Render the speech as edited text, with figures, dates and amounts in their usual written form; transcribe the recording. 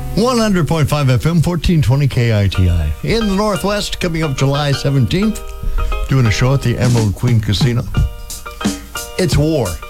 100.5 FM, 1420 KITI. In the Northwest, coming up July 17th, doing a show at the Emerald Queen Casino. It's war.